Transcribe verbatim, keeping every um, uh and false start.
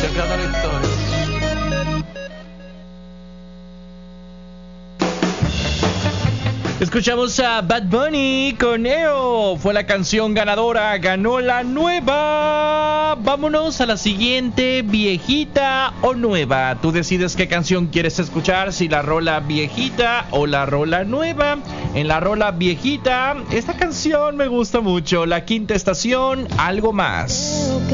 Chequeando la historia. Escuchamos a Bad Bunny con E O. Fue la canción ganadora. Ganó la nueva. Vámonos a la siguiente. Viejita o nueva. Tú decides qué canción quieres escuchar. Si la rola viejita o la rola nueva. En la rola viejita, esta canción me gusta mucho. La Quinta Estación, Algo Más.